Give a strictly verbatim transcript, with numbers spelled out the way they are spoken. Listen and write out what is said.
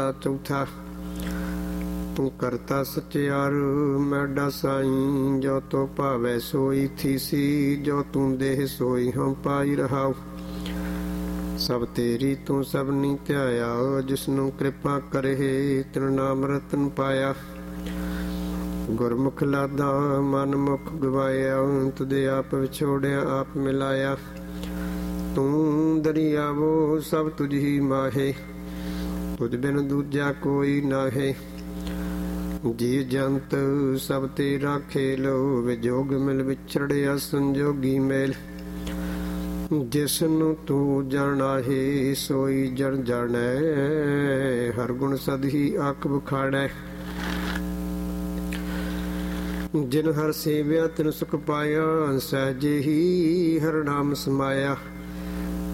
ਚੌਥਾ। ਤੂੰ ਕਰਤਾ ਸਚਿਆਰ ਮੈਡਾ ਸਾਈਂ, ਜੋ ਤੋ ਭਾਵੈ ਸੋਈ ਥੀਸੀ, ਜੋ ਤੂੰ ਦੇਹ ਸੋਈ ਹਮ ਪਾਈ ਰਹਾਉ। ਸਭ ਤੇਰੀ ਤੂੰ ਸਭਨੀ ਧਿਆਇਆ, ਜਿਸਨੂੰ ਕਿਰਪਾ ਕਰੇ ਤਿਨ ਨਾਮ ਰਤਨ ਪਾਇਆ। ਗੁਰਮੁਖ ਲਾਦਾ ਮਨ ਮੁਖ ਗਵਾਇਆ, ਤੁਦੇ ਆਪ ਵਿਛੋੜਿਆ ਆਪ ਮਿਲਾਇਆ। ਤੂੰ ਦਰਿਆਵੋ ਸਭ ਤੁਝ ਹੀ ਮਾਹੇ, ਤੁਝ ਬਿਨ ਦੂਜਾ ਕੋਈ ਨਾਹੇ। ਜੀ ਜੰਤ ਸਭ ਤੇਰਾ ਖੇਲ, ਵਿਜੋਗ ਮਿਲ ਵਿਛੜਿਆ ਸੰਜੋਗੀ ਮੇਲ। ਜਿਸਨੂੰ ਤੂੰ ਜਾਣਾਹੇ ਸੋਈ ਜਣ ਜਾਣੈ, ਹਰ ਗੁਣ ਸਦ ਹੀ ਆਖ ਬਖਾੜੈ। ਜਿਨ ਹਰ ਸੇਵਿਆ ਤਿਨ ਸੁਖ ਪਾਇਆ, ਸਹਿਜੇ ਹੀ ਹਰ ਨਾਮ ਸਮਾਇਆ।